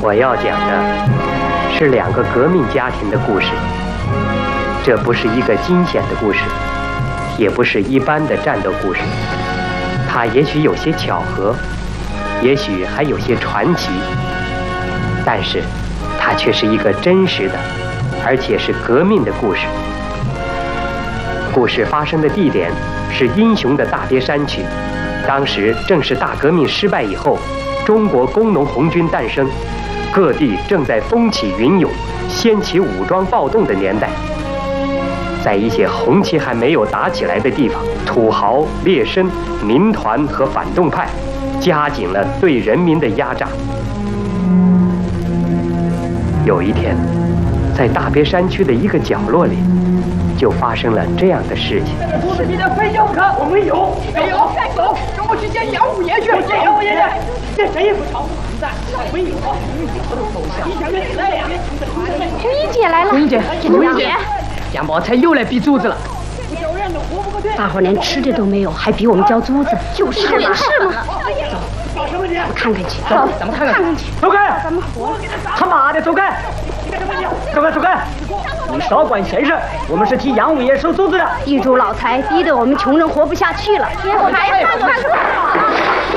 我要讲的是2个革命家庭的故事。这不是一个惊险的故事，也不是一般的战斗故事。它也许有些巧合，也许还有些传奇，但是它却是一个真实的，而且是革命的故事。故事发生的地点是英雄的大别山区，当时正是大革命失败以后，中国工农红军诞生，各地正在风起云涌、掀起武装暴动的年代。在一些红旗还没有打起来的地方，土豪、劣绅、民团和反动派加紧了对人民的压榨。有一天，在大别山区的一个角落里，就发生了这样的事情。 出示你的飞镖卡，我们有，没有？走，跟我去见杨五爷去。杨五爷去，这谁也不吵，没有。 红英姐来了。 红英姐， 红英姐， 杨宝钗又来逼租子了。 大伙连吃的都没有，还逼我们交租子，就是嘛。是吗？走，我看看去。 走，咱们看看去。走开！ 咱们活了。 他妈的，走开！走开！你少管闲事，我们是替杨五爷收租子的。 地主老财逼得我们穷人活不下去了。快！